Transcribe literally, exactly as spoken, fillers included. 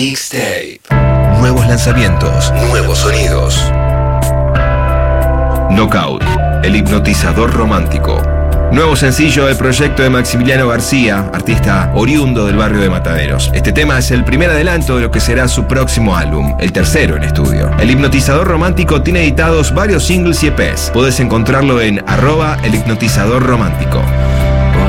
Mixtape. Nuevos lanzamientos, nuevos sonidos. Knockout, el hipnotizador romántico. Nuevo sencillo del proyecto de Maximiliano García, artista oriundo del barrio de Mataderos. Este tema es el primer adelanto de lo que será su próximo álbum, el tercero en estudio. El hipnotizador romántico tiene editados varios singles y E Pes. Podés encontrarlo en arroba el hipnotizador romántico.